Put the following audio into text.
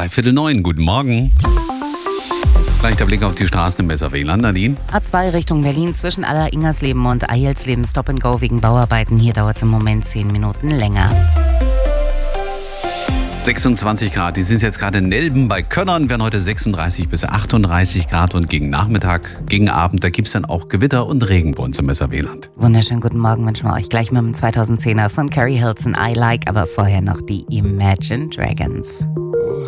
8:45. Guten Morgen. Gleich der Blick auf die Straßen im Messer-Wieland. Nadine? A2 Richtung Berlin zwischen Aller-Ingersleben und Eilsleben Stop and Go wegen Bauarbeiten. Hier dauert es im Moment 10 Minuten länger. 26 Grad, die sind jetzt gerade in Nelben. Bei Könnern werden heute 36 bis 38 Grad und gegen Nachmittag, gegen Abend, da gibt es dann auch Gewitter und Regen bei uns im Messer-Wieland. Wunderschönen guten Morgen wünschen wir euch gleich mit dem 2010er von Carrie Hilson, I Like, aber vorher noch die Imagine Dragons.